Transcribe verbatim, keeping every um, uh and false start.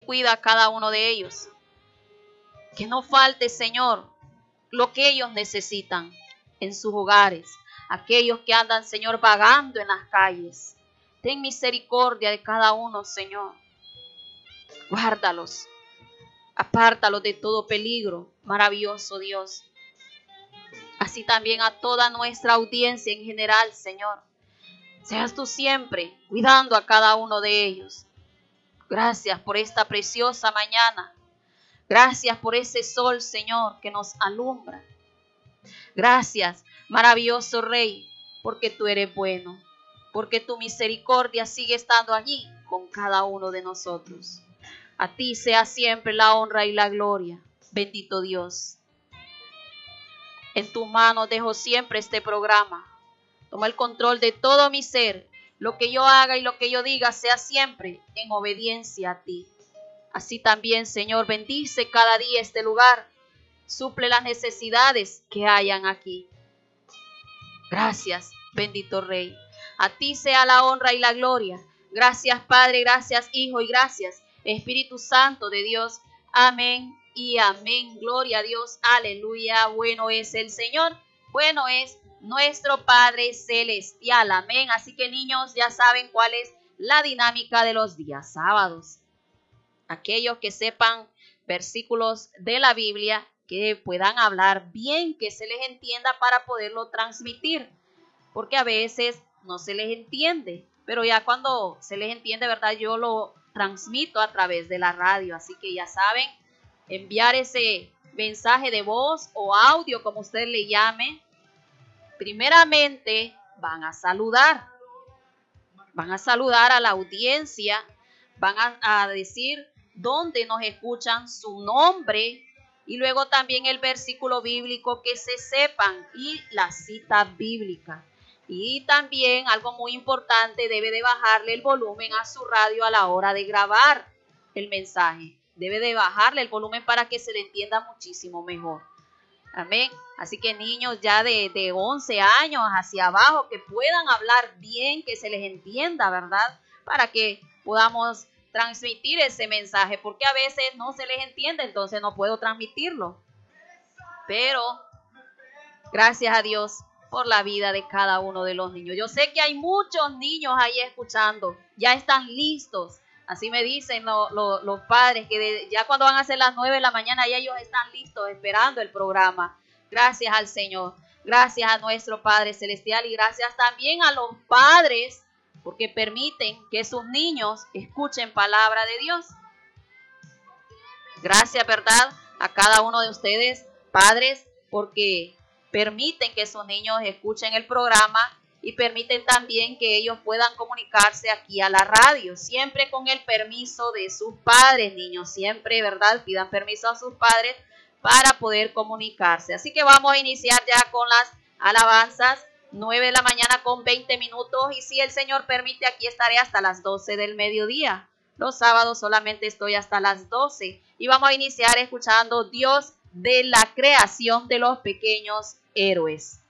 cuida a cada uno de ellos. Que no falte, Señor, lo que ellos necesitan en sus hogares. Aquellos que andan, Señor, vagando en las calles. Ten misericordia de cada uno, Señor. Guárdalos. Apártalos de todo peligro, maravilloso Dios. Así también a toda nuestra audiencia en general, Señor. Seas tú siempre cuidando a cada uno de ellos. Gracias por esta preciosa mañana. Gracias por ese sol, Señor, que nos alumbra. Gracias, maravilloso Rey, porque tú eres bueno, porque tu misericordia sigue estando allí con cada uno de nosotros. A ti sea siempre la honra y la gloria. Bendito Dios. En tus manos dejo siempre este programa. Toma el control de todo mi ser. Lo que yo haga y lo que yo diga sea siempre en obediencia a ti. Así también, Señor, bendice cada día este lugar. Suple las necesidades que hayan aquí. Gracias, bendito Rey. A ti sea la honra y la gloria. Gracias, Padre, gracias, Hijo, y gracias, Espíritu Santo de Dios. Amén y amén. Gloria a Dios. Aleluya. Bueno es el Señor. Bueno es nuestro Padre Celestial. Amén. Así que, niños, ya saben cuál es la dinámica de los días sábados. Aquellos que sepan versículos de la Biblia, que puedan hablar bien, que se les entienda para poderlo transmitir. Porque a veces no se les entiende, pero ya cuando se les entiende, ¿verdad? Yo lo transmito a través de la radio. Así que ya saben, enviar ese mensaje de voz o audio, como usted le llame. Primeramente van a saludar. Van a saludar a la audiencia. Van a, a decir dónde nos escuchan, su nombre. Y luego también el versículo bíblico que se sepan y la cita bíblica. Y también algo muy importante, debe de bajarle el volumen a su radio a la hora de grabar el mensaje. Debe de bajarle el volumen para que se le entienda muchísimo mejor. Amén. Así que niños ya de, de once años hacia abajo que puedan hablar bien, que se les entienda, ¿verdad? Para que podamos transmitir ese mensaje, porque a veces no se les entiende, entonces no puedo transmitirlo. Pero gracias a Dios por la vida de cada uno de los niños. Yo sé que hay muchos niños ahí escuchando, ya están listos. Así me dicen lo, lo, los padres que de, ya cuando van a ser las nueve de la mañana ya ellos están listos esperando el programa. Gracias al Señor, gracias a nuestro Padre Celestial y gracias también a los padres porque permiten que sus niños escuchen palabra de Dios. Gracias, ¿verdad? A cada uno de ustedes, padres, porque permiten que sus niños escuchen el programa y permiten también que ellos puedan comunicarse aquí a la radio, siempre con el permiso de sus padres, niños, siempre, ¿verdad? Pidan permiso a sus padres para poder comunicarse. Así que vamos a iniciar ya con las alabanzas, nueve de la mañana con veinte minutos, y si el Señor permite, aquí estaré hasta las doce del mediodía. Los sábados solamente estoy hasta las doce, y vamos a iniciar escuchando Dios de la creación de los pequeños héroes.